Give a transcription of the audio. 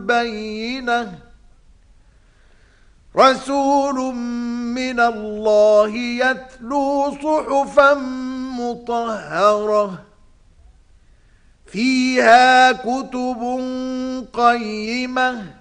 البينة رسول من الله يتلو صحفا مطهرة فيها كتب قيمة